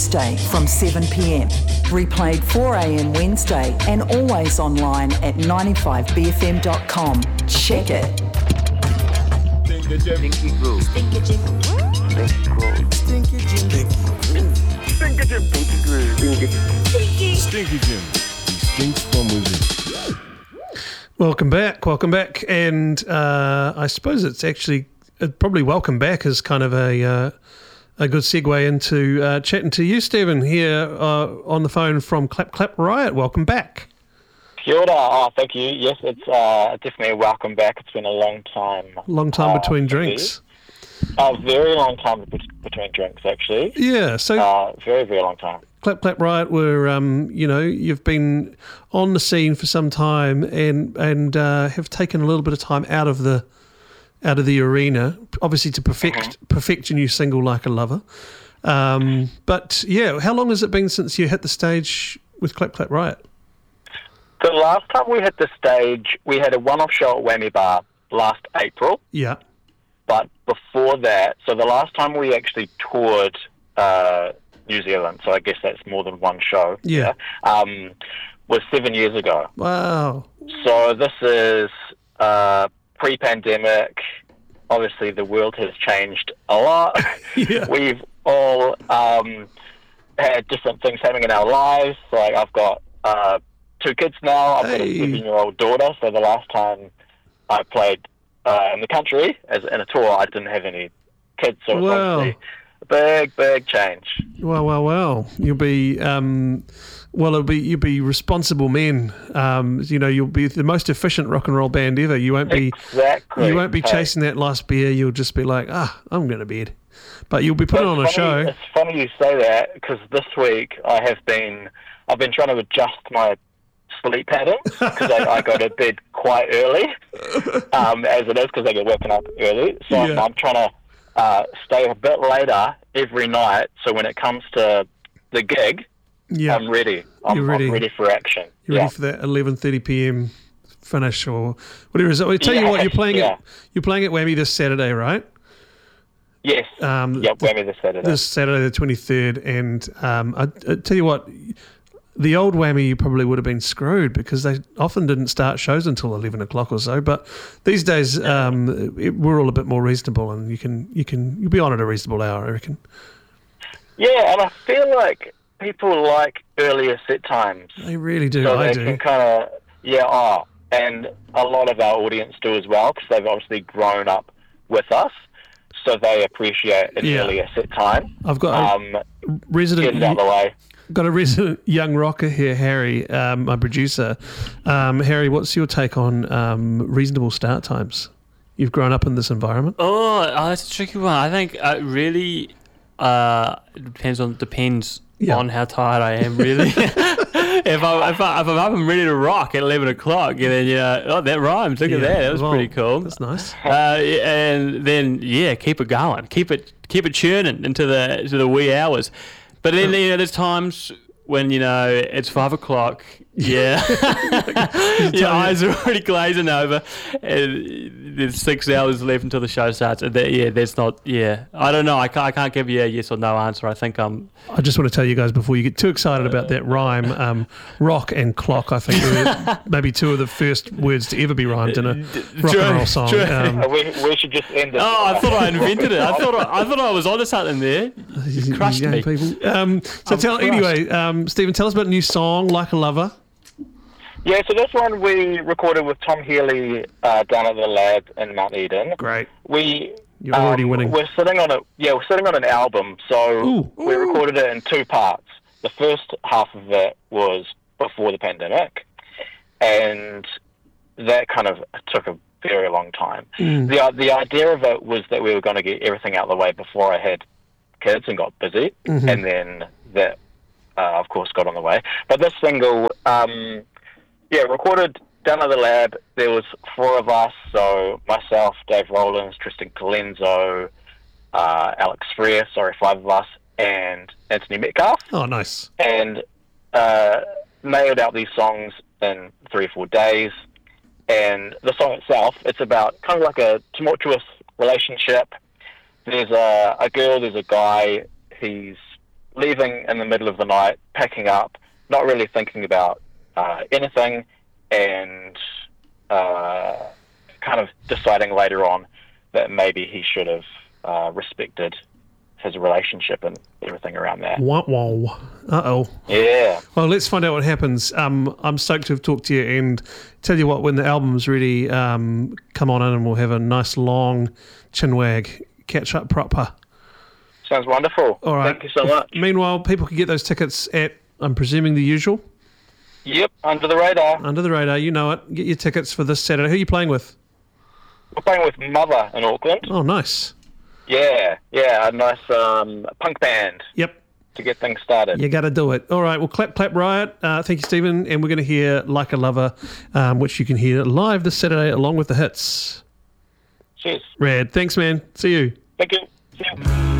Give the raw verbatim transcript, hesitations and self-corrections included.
Tuesday from seven p m. Replayed four a m Wednesday and always online at ninety-five b f m dot com. Check it. Stinky Jim. Stinky Groove. Stinky Jim. Stinky Groove. Stinky Jim. Stinky Jim. Stinky Groove. Stinky Stinky. Stinky Jim. He stinks from within. Welcome back. Welcome back. And uh, I suppose it's actually uh, probably welcome back is kind of a uh, a good segue into uh, chatting to you, Stephen, here uh, on the phone from Clap Clap Riot. Welcome back. Kia ora. Oh, thank you. Yes, it's uh, definitely a welcome back. It's been a long time. Long time uh, between drinks. A very long time be- between drinks, actually. Yeah, so uh, very, very long time. Clap Clap Riot were, um, you know, you've been on the scene for some time and and uh, have taken a little bit of time out of the out of the arena, obviously to perfect mm-hmm. perfect your new single, Like a Lover. Um, but yeah, how long has it been since you hit the stage with Clap Clap Riot? The last time we hit the stage, we had a one-off show at Whammy Bar last April. Yeah. But before that, so the last time we actually toured uh, New Zealand, so I guess that's more than one show. Yeah. yeah um, was seven years ago. Wow. So this is uh, pre-pandemic. Obviously, the world has changed a lot. Yeah. We've all um, had different things happening in our lives. Like I've got uh, two kids now. I've got a Hey. seven-year-old daughter. So the last time I played uh, in the country as in a tour, I didn't have any kids. So it's Wow. obviously a big, big change. Well, well, well. You'll be, um, well, it'll be you'll be responsible men. Um, you know, you'll be the most efficient rock and roll band ever. You won't be, Exactly. you won't be Hey. chasing that last beer. You'll just be like, ah, I'm going to bed. But you'll be putting on a It's funny- show. It's funny you say that because this week I have been, I've been trying to adjust my sleep pattern because I, I go to bed quite early, um, as it is because I get woken up early. So I'm, Yeah. I'm trying to uh, stay a bit later every night. So when it comes to the gig, Yeah, I'm ready. I'm You're I'm ready. ready for action. you're yeah. ready for that eleven thirty p m finish or whatever it is. I tell you Yeah, what, you're playing yeah. at you're playing at Whammy this Saturday, right? Yes. Um, yep. Whammy this Saturday. This Saturday the twenty-third, and um, I, I tell you what, the old Whammy you probably would have been screwed because they often didn't start shows until eleven o'clock or so. But these days um, it, we're all a bit more reasonable, and you can you can you'll be on at a reasonable hour, I reckon. Yeah, and I feel like people like earlier set times. They really do. So I they do. can kind of, yeah, oh, and a lot of our audience do as well because they've obviously grown up with us, so they appreciate an Yeah. earlier set time. I've got a Um, resident. get it out of the way. Got a resident young rocker here, Harry, um, my producer. Um, Harry, what's your take on um, reasonable start times? You've grown up in this environment. Oh, oh that's a tricky one. I think it really uh, it depends on depends Yeah. on how tired I am. Really, if I if, I, if I'm up and ready to rock at eleven o'clock, and then yeah, oh that rhymes. Look at Yeah, that. That was well, pretty cool. That's nice. Uh, and then yeah, keep it going, keep it keep it churning into the to the wee hours. But then you know, there's times when you know it's five o'clock. Yeah, your eyes are already glazing over, and there's six hours left until the show starts. And that, yeah, that's not. Yeah, I don't know. I can't, I can't give you a yes or no answer. I think I'm. I just want to tell you guys before you get too excited about that rhyme, um, rock and clock, I think were maybe two of the first words to ever be rhymed in a rock True, and roll song. true. Um, Uh, we, we should just end it. Oh, I thought I invented it. I thought I, I thought I was onto something there. You crushed young me. people. Um, so I'm tell crushed. anyway, um, Stephen, tell us about a new song, Like a Lover. Yeah, so this one we recorded with Tom Healy uh, down at the lab in Mount Eden. Great. We You're already um, winning. We're sitting on a yeah, we're sitting on an album. So Ooh. we recorded it in two parts. The first half of it was before the pandemic, and that kind of took a very long time. Mm. the The idea of it was that we were going to get everything out of the way before I had kids and got busy, Mhm. and then that, uh, of course, got on the way. But this single, um, yeah, recorded down at the lab. There was four of us, so myself, Dave Rollins, Tristan Colenso, uh, Alex Freer, sorry, five of us, and Anthony Metcalf, Oh, nice. and uh, mailed out these songs in three or four days. And the song itself, it's about kind of like a tumultuous relationship. There's a, a girl, there's a guy. He's leaving in the middle of the night, packing up, not really thinking about uh, anything, and uh, kind of deciding later on that maybe he should have uh, respected his relationship and everything around that. Wow, wow. Uh-oh. Yeah. Well, let's find out what happens. Um, I'm stoked to have talked to you, and tell you what, when the album's ready, um, come on in and we'll have a nice long chinwag, catch up proper. Sounds wonderful. All right. Thank you so much. Meanwhile, people can get those tickets at, I'm presuming, the usual? Yep, Under the Radar. Under the Radar, you know it. Get your tickets for this Saturday. Who are you playing with? We're playing with Mother in Auckland. Oh, nice. Yeah, yeah, a nice um, punk band. Yep. To get things started. You got to do it. All right. Well, clap, clap, riot. Uh, thank you, Stephen. And we're going to hear Like a Lover, um, which you can hear live this Saturday along with the hits. Cheers. Rad. Thanks, man. See you. Thank you. See you.